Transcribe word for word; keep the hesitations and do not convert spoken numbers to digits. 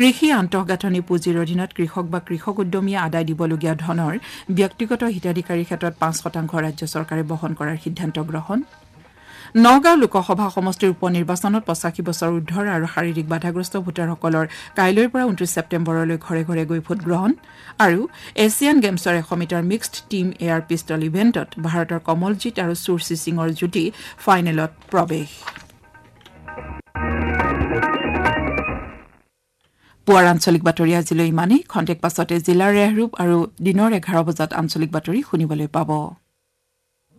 কৃষি আন্তঃগাঁথনি পুঁজিৰ অধীনত কৃষক বা কৃষক উদ্যমীয়ে আদায় দিবলগীয়া ধনৰ ব্যক্তিগত হিতাধিকাৰীৰ ক্ষেত্ৰত পাঁচ শতাংশ ৰাজ্য চৰকাৰে বহন কৰাৰ সিদ্ধান্ত গ্ৰহণ নগাঁও লোকসভা সমষ্টিৰ উপ নিৰ্বাচনত পঁচাশী বছৰ ঊৰ্ধৰ আৰু শাৰীৰিক বাধাগ্ৰস্ত ভোটাৰসকলৰ কাইলৈৰ পৰা ঊনত্ৰিশ ছেপ্টেম্বৰলৈ ঘৰে ঘৰে গৈ ভোট গ্ৰহণ আৰু এছিয়ান গেমছৰ এশ metre mixed team air pistol ইভেণ্টত ভাৰতৰ কমলজিৎ আৰু চুৰচি সিঙৰ যুটি ফাইনেলত প্ৰৱেশ পুৱাৰ আঞ্চলিক বাতৰি আজিলৈ ইমানেই খন্তেক পাছতে জিলাৰ ৰেহৰূপ আৰু দিনৰ এঘাৰ বজাত আঞ্চলিক বাতৰি শুনিবলৈ পাব